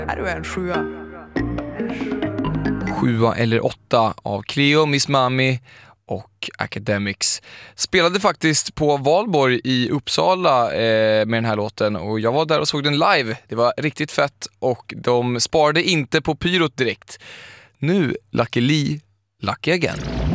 Är du en 7? 7 eller 8 av Cleo, Miss Mami och Academics. Spelade faktiskt på Valborg i Uppsala med den här låten och jag var där och såg den live. Det var riktigt fett och de sparade inte på pyrot direkt. Nu, Lucky Lee, Lucky Again.